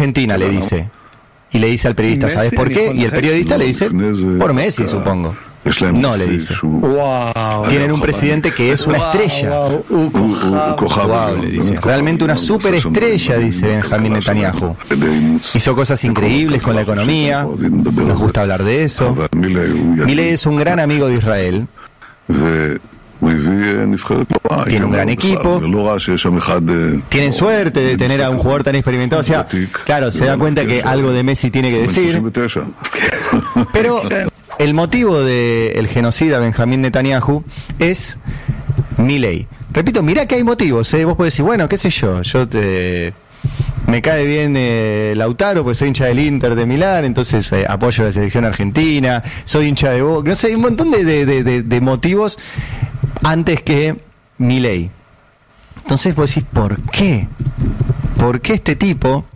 Argentina, le dice. Y le dice al periodista, ¿sabes por qué? Y el periodista le dice, por Messi, supongo. No, le dice. Wow. Tienen un presidente que es una estrella. Wow, le dice. Realmente una superestrella, dice Benjamín Netanyahu. Hizo cosas increíbles con la economía. Nos gusta hablar de eso. Milei es un gran amigo de Israel. Tiene un gran equipo. Tienen suerte de tener a un jugador tan experimentado. O sea, claro, se da cuenta que algo de Messi tiene que decir. Pero el motivo del genocida Benjamín Netanyahu es Milei. Repito, mirá que hay motivos, ¿eh? Vos podés decir, bueno, qué sé yo, me cae bien Lautaro, pues soy hincha del Inter de Milán, entonces apoyo a la selección argentina, soy hincha de Boca, no sé, hay un montón de motivos antes que Milei. Entonces vos decís, ¿por qué? ¿Por qué este tipo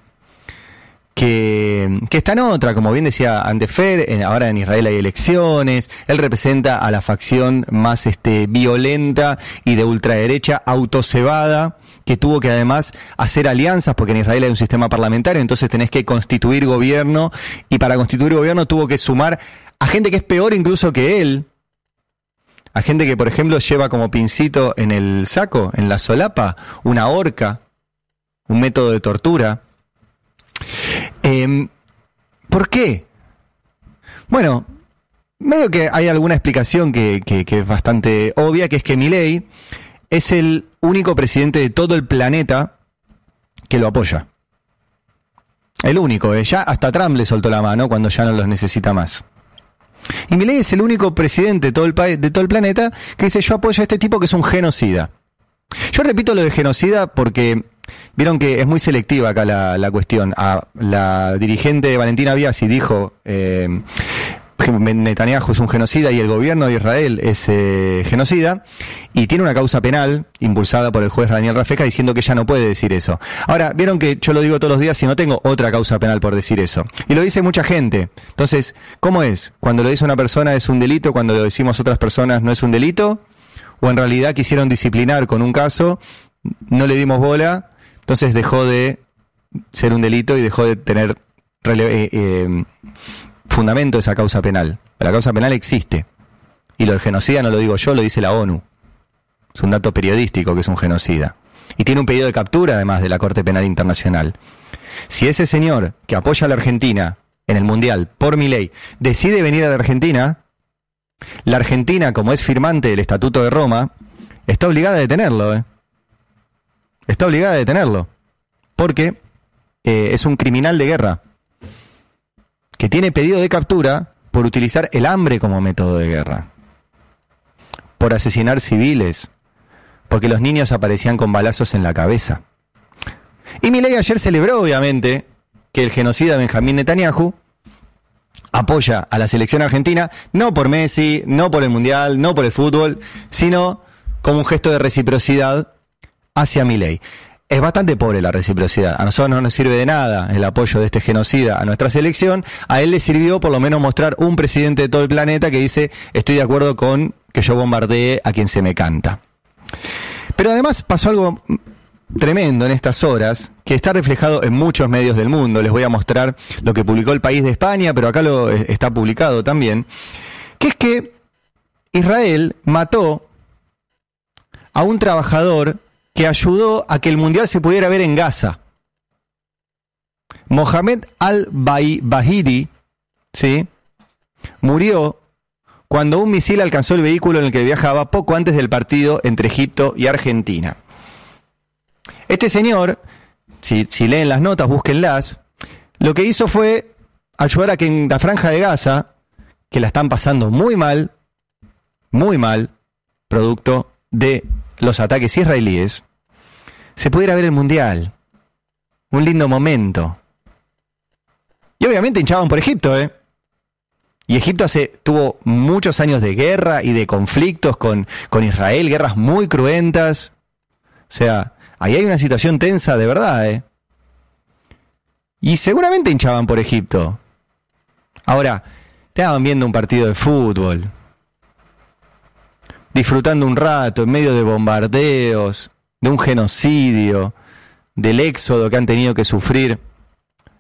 que está en otra, como bien decía Antefer, ahora en Israel hay elecciones, él representa a la facción más violenta y de ultraderecha autocebada, que tuvo que además hacer alianzas, porque en Israel hay un sistema parlamentario, entonces tenés que constituir gobierno, y para constituir gobierno tuvo que sumar a gente que es peor incluso que él, a gente que, por ejemplo, lleva como pincito en el saco, en la solapa, una horca, un método de tortura. ¿Por qué? Bueno, medio que hay alguna explicación que es bastante obvia, que es que Milei es el único presidente de todo el planeta que lo apoya. El único, ya hasta Trump le soltó la mano cuando ya no los necesita más. Y Milei es el único presidente de todo el planeta que dice, yo apoyo a este tipo que es un genocida. Yo repito lo de genocida porque vieron que es muy selectiva acá la cuestión. La dirigente Valentina Biasi dijo, Netanyahu es un genocida y el gobierno de Israel es genocida, y tiene una causa penal impulsada por el juez Daniel Rafeka diciendo que ella no puede decir eso. Ahora, vieron que yo lo digo todos los días y no tengo otra causa penal por decir eso. Y lo dice mucha gente. Entonces, ¿cómo es? Cuando lo dice una persona es un delito, cuando lo decimos otras personas no es un delito, o en realidad quisieron disciplinar con un caso, no le dimos bola, entonces dejó de ser un delito y dejó de tener fundamento esa causa penal. La causa penal existe. Y lo del genocida no lo digo yo, lo dice la ONU. Es un dato periodístico que es un genocida. Y tiene un pedido de captura además de la Corte Penal Internacional. Si ese señor que apoya a la Argentina en el Mundial por Milei decide venir a la Argentina, como es firmante del Estatuto de Roma, está obligada a detenerlo. Está obligada a detenerlo. Porque es un criminal de guerra que tiene pedido de captura por utilizar el hambre como método de guerra, por asesinar civiles, porque los niños aparecían con balazos en la cabeza. Y Milei ayer celebró, obviamente, que el genocida Benjamín Netanyahu apoya a la selección argentina, no por Messi, no por el Mundial, no por el fútbol, sino como un gesto de reciprocidad hacia Milei. Es bastante pobre la reciprocidad. A nosotros no nos sirve de nada el apoyo de este genocida a nuestra selección. A él le sirvió por lo menos mostrar un presidente de todo el planeta que dice, estoy de acuerdo con que yo bombardee a quien se me canta. Pero además pasó algo tremendo en estas horas, que está reflejado en muchos medios del mundo. Les voy a mostrar lo que publicó El País de España, pero acá lo está publicado también, que es que Israel mató a un trabajador que ayudó a que el Mundial se pudiera ver en Gaza. Mohamed al-Bahidi, ¿sí?, murió cuando un misil alcanzó el vehículo en el que viajaba poco antes del partido entre Egipto y Argentina. Este señor, si leen las notas, búsquenlas, lo que hizo fue ayudar a que en la Franja de Gaza, que la están pasando muy mal, producto de los ataques israelíes, se pudiera ver el Mundial. Un lindo momento. Y obviamente hinchaban por Egipto, Y Egipto tuvo muchos años de guerra y de conflictos con Israel, guerras muy cruentas. O sea, ahí hay una situación tensa de verdad, Y seguramente hinchaban por Egipto. Ahora, estaban viendo un partido de fútbol, disfrutando un rato en medio de bombardeos, de un genocidio, del éxodo que han tenido que sufrir